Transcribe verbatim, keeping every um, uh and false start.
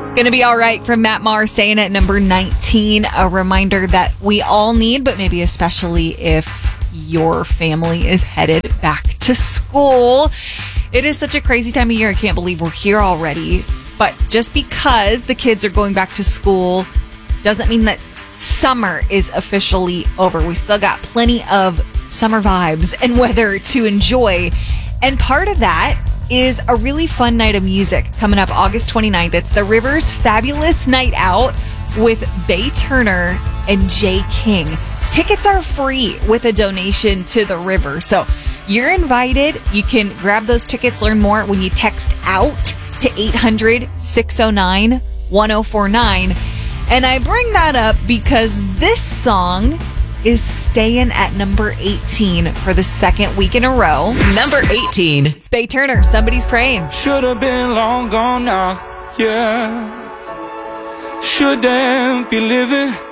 Gonna Be Alright from Matt Maher, staying at number nineteen. A reminder that we all need, but maybe especially if your family is headed back to school. It is such a crazy time of year. I can't believe we're here already. But just because the kids are going back to school doesn't mean that summer is officially over. We still got plenty of summer vibes and weather to enjoy. And part of that is a really fun night of music coming up August twenty-ninth. It's the Rivers Fabulous Night Out with Bay Turner and Jay King. Tickets are free with a donation to the River. So you're invited. You can grab those tickets, learn more when you text out to eight hundred, six oh nine, one oh four nine. And I bring that up because this song is staying at number eighteen for the second week in a row. Number eighteen. It's Bay Turner, Somebody's Praying. Should have been long gone now, yeah. Shouldn't be living